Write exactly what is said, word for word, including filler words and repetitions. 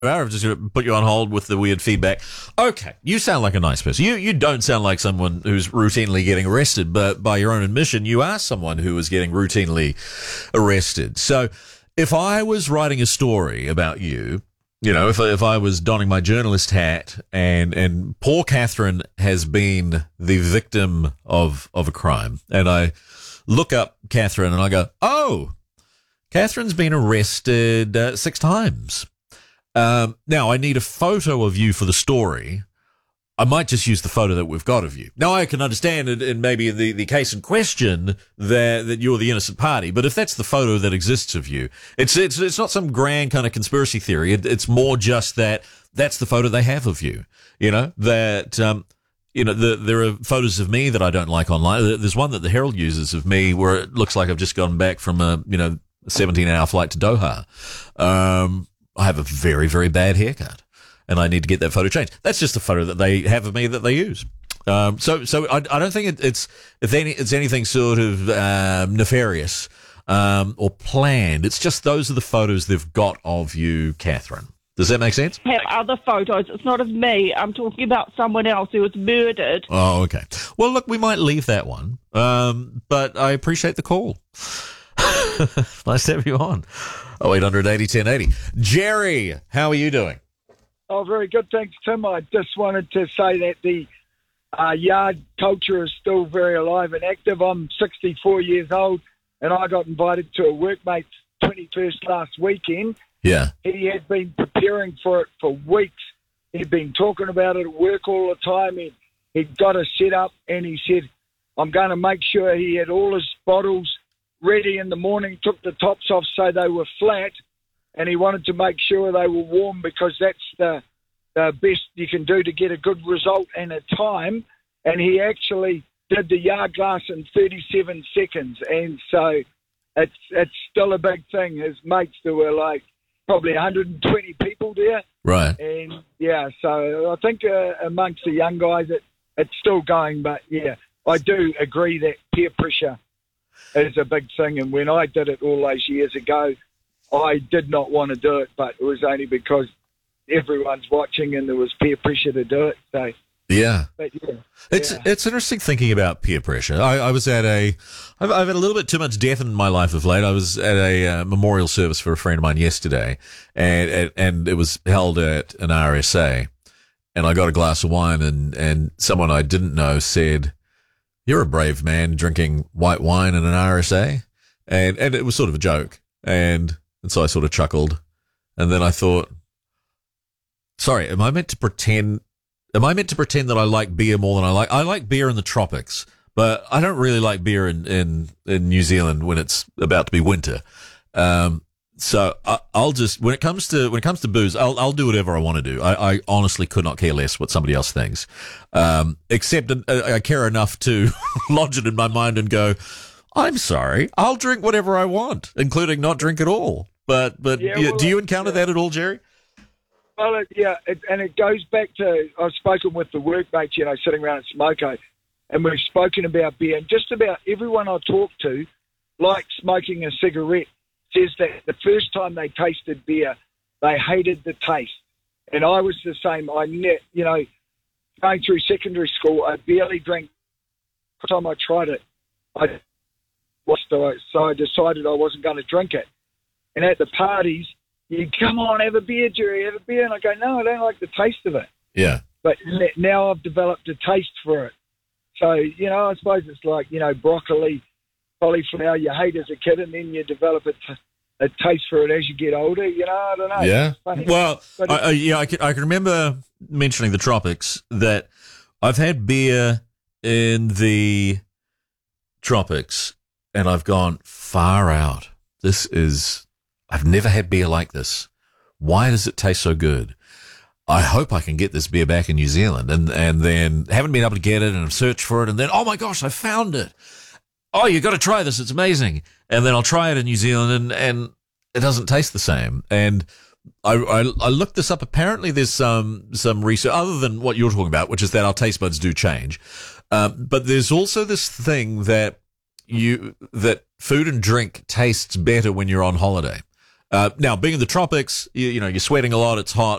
I'm just going to put you on hold with the weird feedback. Okay, you sound like a nice person. You you don't sound like someone who's routinely getting arrested, but by your own admission, you are someone who is getting routinely arrested. So if I was writing a story about you, you know, if if I was donning my journalist hat and and poor Catherine has been the victim of of a crime, and I look up Catherine and I go, oh, Catherine's been arrested uh, six times. Um, now I need a photo of you for the story. I might just use the photo that we've got of you. Now, I can understand it, and maybe in the, the case in question that that you're the innocent party. But if that's the photo that exists of you, it's it's it's not some grand kind of conspiracy theory. It, it's more just that that's the photo they have of you. You know that um, you know the, there are photos of me that I don't like online. There's one that the Herald uses of me where it looks like I've just gotten back from a you know seventeen hour flight to Doha. Um, I have a very very bad haircut. And I need to get that photo changed. That's just a photo that they have of me that they use. Um, so, so I, I don't think it, it's if any, it's anything sort of um, nefarious um, or planned. It's just those are the photos they've got of you, Catherine. Does that make sense? Have other photos. It's not of me. I'm talking about someone else who was murdered. Oh, okay. Well, look, we might leave that one, um, but I appreciate the call. Nice to have you on. Oh, eight hundred eighty ten eighty. Jerry, how are you doing? Oh, very good. Thanks, Tim. I just wanted to say that the uh, yard culture is still very alive and active. I'm sixty-four years old, and I got invited to a workmate's twenty-first last weekend. Yeah. He had been preparing for it for weeks. He'd been talking about it at work all the time. He, he'd got it set up, and he said, I'm going to make sure he had all his bottles ready in the morning, took the tops off so they were flat, and he wanted to make sure they were warm because that's the, the best you can do to get a good result and a time. And he actually did the yard glass in thirty-seven seconds. And so it's it's still a big thing. His mates, there were like probably one hundred twenty people there. Right. And, yeah, so I think uh, amongst the young guys, it, it's still going. But, yeah, I do agree that peer pressure is a big thing. And when I did it all those years ago, I did not want to do it, but it was only because everyone's watching and there was peer pressure to do it. So, yeah, but yeah it's yeah. it's interesting thinking about peer pressure. I, I was at a, I've, I've had a little bit too much death in my life of late. I was at a uh, memorial service for a friend of mine yesterday, and, and and it was held at an R S A, and I got a glass of wine, and and someone I didn't know said, "You're a brave man drinking white wine in an R S A," and and it was sort of a joke, and. And so I sort of chuckled, and then I thought, sorry, am I meant to pretend, am I meant to pretend that I like beer more than I like, I like beer in the tropics, but I don't really like beer in, in, in New Zealand when it's about to be winter. Um, so I, I'll just, when it comes to, when it comes to booze, I'll, I'll do whatever I want to do. I, I honestly could not care less what somebody else thinks. Um, except I care enough to lodge it in my mind and go, I'm sorry, I'll drink whatever I want, including not drink at all. But but yeah, yeah, well, do you encounter yeah. that at all, Jerry? Well, it, yeah, it, and it goes back to, I've spoken with the workmates, you know, sitting around at Smoko, and we've spoken about beer, and just about everyone I talk to, like smoking a cigarette, says that the first time they tasted beer, they hated the taste. And I was the same. I, ne- you know, going through secondary school, I barely drank. The time I tried it, I so I decided I wasn't going to drink it. And at the parties, you come on, have a beer, Jerry, have a beer. And I go, no, I don't like the taste of it. Yeah. But now I've developed a taste for it. So, you know, I suppose it's like, you know, broccoli, cauliflower, you hate as a kid, and then you develop a, t- a taste for it as you get older. You know, I don't know. Yeah. Well, but I, I, yeah, I can, I can remember mentioning the tropics, that I've had beer in the tropics, and I've gone far out. This is... I've never had beer like this. Why does it taste so good? I hope I can get this beer back in New Zealand, and, and then haven't been able to get it, and I've searched for it, and then, oh my gosh, I found it. Oh, you got to try this. It's amazing. And then I'll try it in New Zealand, and, and it doesn't taste the same. And I, I, I looked this up. Apparently there's some, some research other than what you're talking about, which is that our taste buds do change. Um, but there's also this thing that you, that food and drink tastes better when you're on holiday. Uh, now, being in the tropics, you, you know, you're sweating a lot. It's hot.